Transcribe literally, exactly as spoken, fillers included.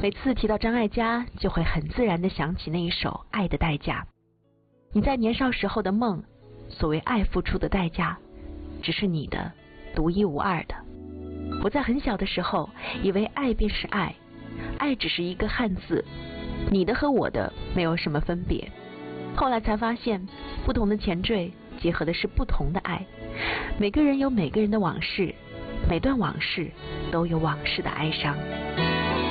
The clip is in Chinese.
每次提到张艾嘉，就会很自然地想起那一首《爱的代价》。你在年少时候的梦，所谓爱付出的代价，只是你的独一无二的。我在很小的时候，以为爱便是爱，爱只是一个汉字，你的和我的没有什么分别。后来才发现，不同的前缀结合的是不同的爱。每个人有每个人的往事，每段往事都有往事的哀伤。